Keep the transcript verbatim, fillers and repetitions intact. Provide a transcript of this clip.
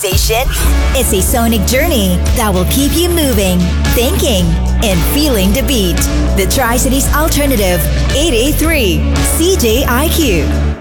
station? It's a sonic journey that will keep you moving, thinking, and feeling the beat. The Tri-Cities Alternative, eight eighty-three C J I Q.